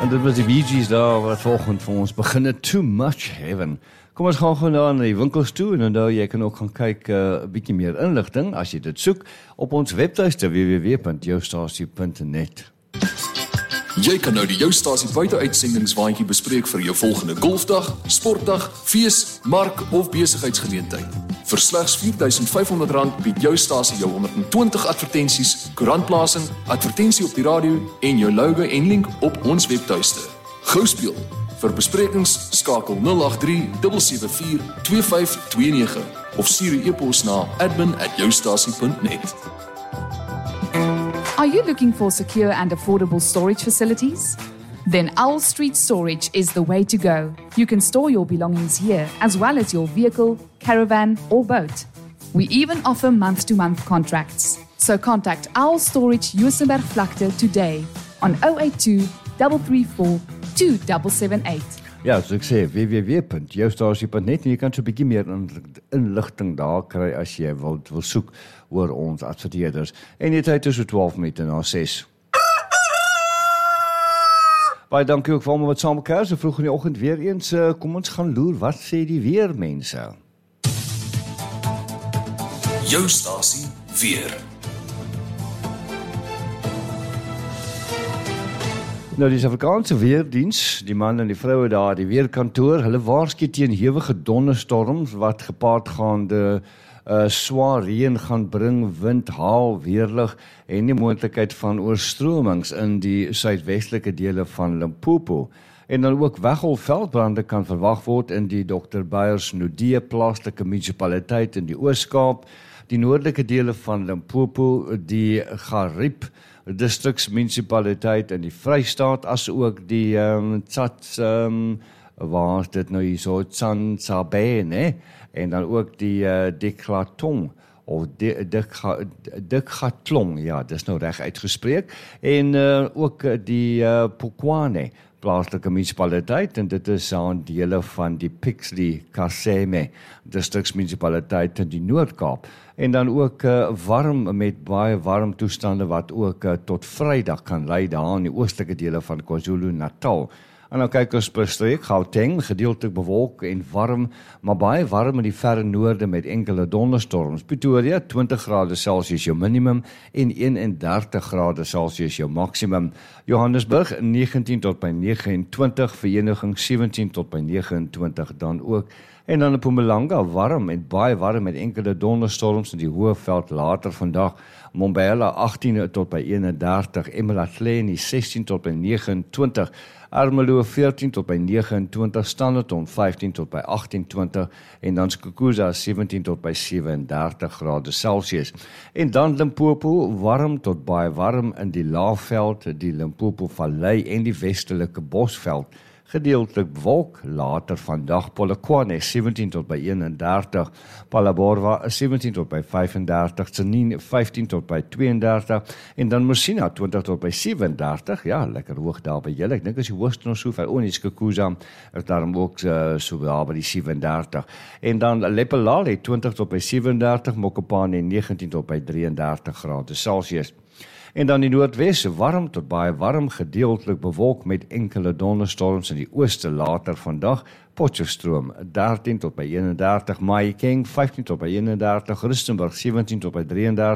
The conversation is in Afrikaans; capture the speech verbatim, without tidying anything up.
En dit was die Bee Gees daar wat volgend vir ons begin. Too Much Heaven. Kom ons gaan gewoon na die winkels toe en dan jy kan ook gaan kyk 'n uh, bietjie meer inligting as jy dit soek op ons webtuiste w w w punt joustasie punt net. Jy kan nou die Joustasie buiteuitsendingwaandjie bespreek vir jou volgende golfdag, sportdag, fees, mark of besigheidsgeleentheid. Vir slegs vier duisend vyf honderd rand bied Joustasie jou honderd en twintig advertensies, koerantplasing, advertensie op die radio en jou logo en link op ons webtuiste. Gou speel. Vir besprekings skakel nul agt drie sewe sewe vier twee vyf twee nege of stuur 'n e-pos na admin at joustasie punt net. Are you looking for secure and affordable storage facilities? Then Owl Street Storage is the way to go. You can store your belongings here, as well as your vehicle, caravan, or boat. We even offer month-to-month contracts. So contact Owl Storage Juisenberg Vlakte today on zero eight two, three three four, two seven seven eight. Ja, soos ek sê, w w w punt joustasie punt net en jy kan so 'n bietjie meer inligting daar kry as jy wil, wil soek oor ons adverteerders. En die tyd is so twaalf minute na ses. Baie dankie ook vir almal wat saam mekaar so vroeg in die oggend weer eens, uh, kom ons gaan loer, wat sê die weer mense? Joustasie weer. Nou, die Suid-Afrikaanse Weerdiens, die man en die vroue daar, die weerkantoor, hulle waarsku teen hewige donderstorms wat gepaardgaande uh, swaar reën gaan bring, wind, haal, weerlig en die moontlikheid van oorstromings in die suidwestelike dele van Limpopo. En dan ook weggolfveldbrande kan verwag word in die dokter Beyers-Naudé plaaslike munisipaliteit in die Oos-Kaap, die noordelike dele van Limpopo, die Gariep distriksmunisipaliteit in die Vrystaat, as ook die um, Tsats, um, waar is dit nou hier so, Tsantsabé, ne? En dan ook die uh, Diklatong, of Dikgatlong, ja, dis nou reg uitgespreek, en uh, ook die uh, Pokwane plaaslike munisipaliteit, en dit is aan dele van die Pixley Kaseme distriksmunisipaliteit in die Noord-Kaap. En dan ook uh, warm met baie warm toestande wat ook uh, tot Vrydag kan lei daar in die oostelike dele van KwaZulu-Natal. En nou kyk ons per streek, Gauteng, gedeeltelik bewolk en warm, maar baie warm in die verre noorde met enkele donderstorms. Pretoria, twintig grade Celsius jou minimum en eenendertig grade Celsius jou maksimum. Johannesburg, negentien tot by negenentwintig, Vereniging sewentien tot by negenentwintig dan ook. En dan in Mpumalanga, warm en baie warm met enkele donderstorms in die Hoëveld later vandag. Mbombela, agtien tot by eenendertig, eMalahleni, sestien tot by negenentwintig, Ermelo, veertien tot by negenentwintig, Standerton, vyftien tot by agtentwintig, en dan Skukuza, sewentien tot by sewendertig grade Celsius. En dan Limpopo, warm tot baie warm in die Laagveld, die Limpopo Vallei en die Westelike Bosveld. Gedeeltelik bewolk, later vandag Polokwane, sewentien tot by eenendertig, Phalaborwa, sewentien tot by vyfendertig, Tsenin, vyftien tot by tweeëndertig, en dan Messina, twintig tot by sewendertig, ja, lekker hoog daar by julle, ek dink as die hoogste nog so ver, Skukuza, is daarom ook uh, so daar by die sewendertig, en dan Lepelale, twintig tot by sewendertig, Mokopane, negentien tot by drieëndertig grade Celsius. En dan die Noordwes, warm tot baie warm, gedeeltelik bewolk met enkele donderstorms in die ooste later vandag. Potchefstroom, dertien tot by eenendertig, Mahikeng, vyftien tot by eenendertig, Rustenburg, sewentien tot by drieëndertig,